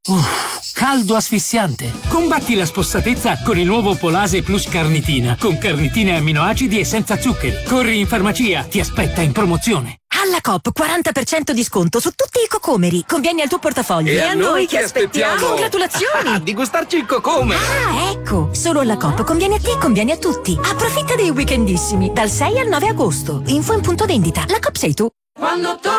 Caldo asfissiante. Combatti la spossatezza con il nuovo Polase Plus Carnitina, con carnitine, amminoacidi e senza zuccheri. Corri in farmacia, ti aspetta in promozione. Alla Coop 40% di sconto su tutti i cocomeri. Conviene al tuo portafoglio. E a noi che aspettiamo? Congratulazioni! Di gustarci il cocomero. Ah, ecco! Solo alla Coop conviene a te, conviene a tutti. Approfitta dei weekendissimi dal 6 al 9 agosto. Info in punto vendita. La Coop sei tu. Quando